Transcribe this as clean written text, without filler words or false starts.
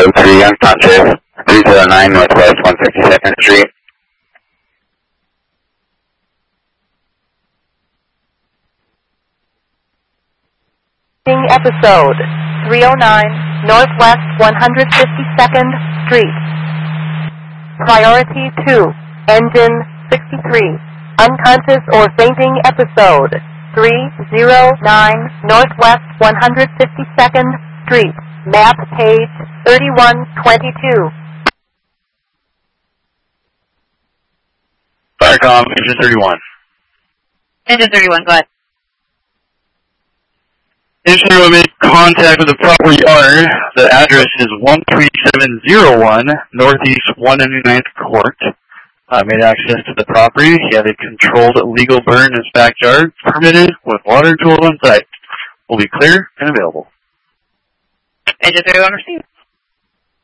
Code 3 unconscious, 309 Northwest 152nd Street. Episode 309 Northwest 152nd Street. Priority 2, Engine 63. Unconscious or fainting episode 309 Northwest 152nd Street. Map page 3122. Firecom, Engine 31. Engine 31, go ahead. Engine 31 made contact with the property owner. The address is 13701 Northeast 199th Court. Made access to the property. He had a controlled illegal burn in his backyard, permitted with water tools on site. Will be clear and available. Engine 31 received.